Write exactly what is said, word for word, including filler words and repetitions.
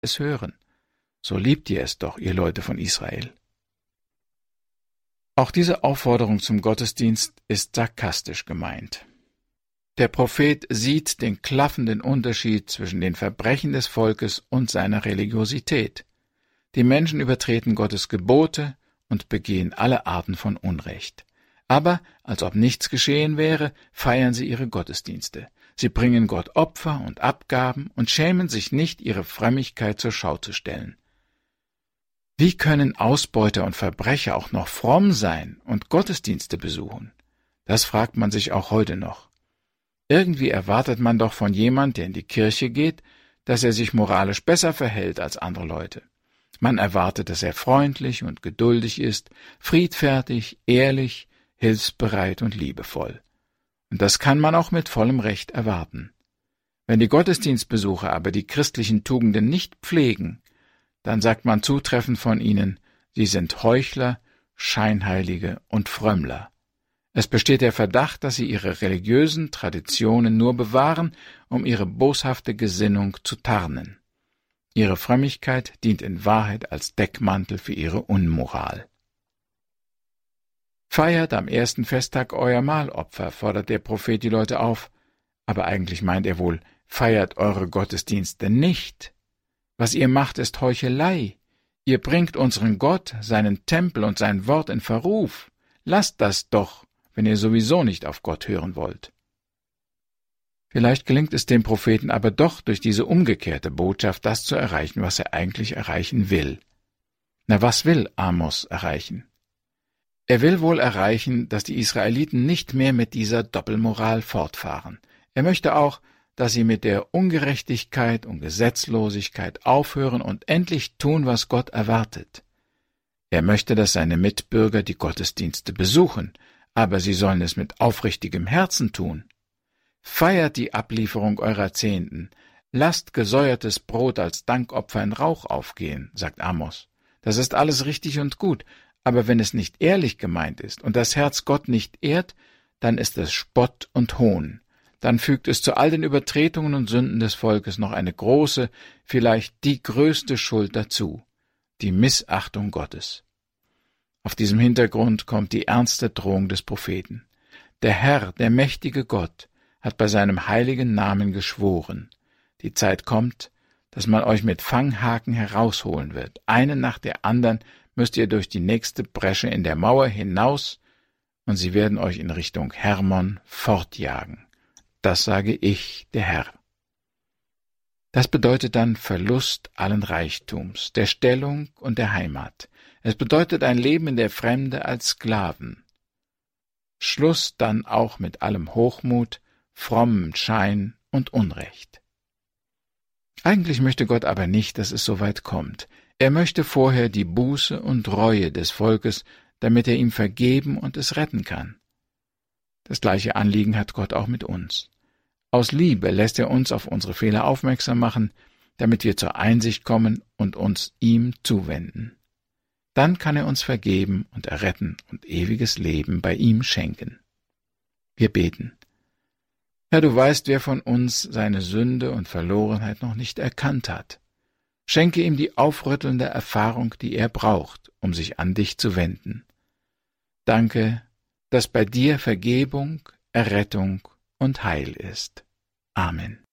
es hören. So liebt ihr es doch, ihr Leute von Israel. Auch diese Aufforderung zum Gottesdienst ist sarkastisch gemeint. Der Prophet sieht den klaffenden Unterschied zwischen den Verbrechen des Volkes und seiner Religiosität. Die Menschen übertreten Gottes Gebote und begehen alle Arten von Unrecht. Aber, als ob nichts geschehen wäre, feiern sie ihre Gottesdienste. Sie bringen Gott Opfer und Abgaben und schämen sich nicht, ihre Frömmigkeit zur Schau zu stellen. Wie können Ausbeuter und Verbrecher auch noch fromm sein und Gottesdienste besuchen? Das fragt man sich auch heute noch. Irgendwie erwartet man doch von jemand, der in die Kirche geht, dass er sich moralisch besser verhält als andere Leute. Man erwartet, dass er freundlich und geduldig ist, friedfertig, ehrlich, hilfsbereit und liebevoll. Und das kann man auch mit vollem Recht erwarten. Wenn die Gottesdienstbesucher aber die christlichen Tugenden nicht pflegen, dann sagt man zutreffend von ihnen, sie sind Heuchler, Scheinheilige und Frömmler. Es besteht der Verdacht, dass sie ihre religiösen Traditionen nur bewahren, um ihre boshafte Gesinnung zu tarnen. Ihre Frömmigkeit dient in Wahrheit als Deckmantel für ihre Unmoral. Feiert am ersten Festtag euer Mahlopfer, fordert der Prophet die Leute auf, aber eigentlich meint er wohl, feiert eure Gottesdienste nicht. Was ihr macht, ist Heuchelei. Ihr bringt unseren Gott, seinen Tempel und sein Wort in Verruf. Lasst das doch, wenn ihr sowieso nicht auf Gott hören wollt. Vielleicht gelingt es dem Propheten aber doch, durch diese umgekehrte Botschaft das zu erreichen, was er eigentlich erreichen will. Na, was will Amos erreichen? Er will wohl erreichen, dass die Israeliten nicht mehr mit dieser Doppelmoral fortfahren. Er möchte auch, dass sie mit der Ungerechtigkeit und Gesetzlosigkeit aufhören und endlich tun, was Gott erwartet. Er möchte, dass seine Mitbürger die Gottesdienste besuchen, aber sie sollen es mit aufrichtigem Herzen tun. Feiert die Ablieferung eurer Zehnten, lasst gesäuertes Brot als Dankopfer in Rauch aufgehen, sagt Amos. Das ist alles richtig und gut, aber wenn es nicht ehrlich gemeint ist und das Herz Gott nicht ehrt, dann ist es Spott und Hohn. Dann fügt es zu all den Übertretungen und Sünden des Volkes noch eine große, vielleicht die größte Schuld dazu, die Missachtung Gottes. Auf diesem Hintergrund kommt die ernste Drohung des Propheten. Der Herr, der mächtige Gott, hat bei seinem heiligen Namen geschworen. Die Zeit kommt, dass man euch mit Fanghaken herausholen wird. Einen nach der anderen müsst ihr durch die nächste Bresche in der Mauer hinaus, und sie werden euch in Richtung Hermon fortjagen. Das sage ich, der Herr. Das bedeutet dann Verlust allen Reichtums, der Stellung und der Heimat. Es bedeutet ein Leben in der Fremde als Sklaven. Schluss dann auch mit allem Hochmut, frommem Schein und Unrecht. Eigentlich möchte Gott aber nicht, dass es so weit kommt. Er möchte vorher die Buße und Reue des Volkes, damit er ihm vergeben und es retten kann. Das gleiche Anliegen hat Gott auch mit uns. Aus Liebe lässt er uns auf unsere Fehler aufmerksam machen, damit wir zur Einsicht kommen und uns ihm zuwenden. Dann kann er uns vergeben und erretten und ewiges Leben bei ihm schenken. Wir beten. Herr, du weißt, wer von uns seine Sünde und Verlorenheit noch nicht erkannt hat. Schenke ihm die aufrüttelnde Erfahrung, die er braucht, um sich an dich zu wenden. Danke, dass bei dir Vergebung, Errettung und Heil ist. Amen.